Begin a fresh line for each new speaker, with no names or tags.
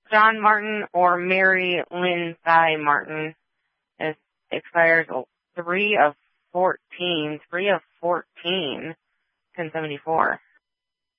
John Martin or Mary Lynn Sy Martin. It expires 3 of 14, 1074.